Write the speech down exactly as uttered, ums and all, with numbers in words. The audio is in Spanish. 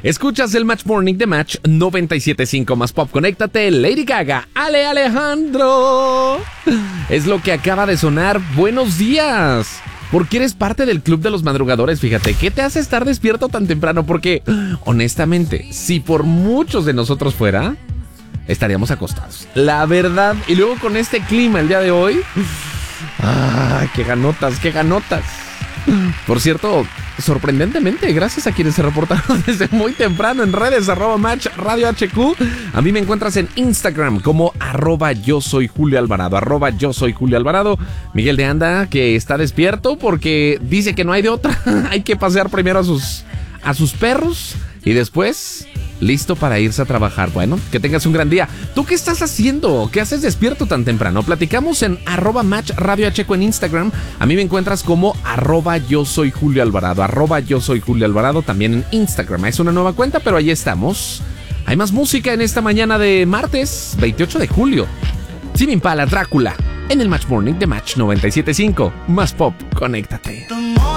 Escuchas el Match Morning de Match noventa y siete punto cinco más Pop. Conéctate, Lady Gaga, Ale Alejandro. Es lo que acaba de sonar. Buenos días. Porque eres parte del club de los madrugadores, fíjate. ¿Qué te hace estar despierto tan temprano? Porque, honestamente, si por muchos de nosotros fuera, estaríamos acostados. La verdad. Y luego con este clima el día de hoy. ¡Ah! ¡Qué ganotas, qué ganotas! Por cierto, sorprendentemente, gracias a quienes se reportaron desde muy temprano en redes, arroba Match Radio H Q. A mí me encuentras en Instagram como arroba yo soy Julio Alvarado, arroba yo soy Julio Alvarado. Miguel de Anda, que está despierto porque dice que no hay de otra. Hay que pasear primero a sus, a sus perros y después listo para irse a trabajar. Bueno, que tengas un gran día. ¿Tú qué estás haciendo? ¿Qué haces despierto tan temprano? Platicamos en arroba Match Radio H Q en Instagram. A mí me encuentras como arroba yo soy Julio Alvarado, arroba yo soy Julio Alvarado también en Instagram. Es una nueva cuenta, pero ahí estamos. Hay más música en esta mañana de martes veintiocho de julio. Tame Impala, Drácula, en el Match Morning de Match noventa y siete punto cinco. Más Pop, conéctate.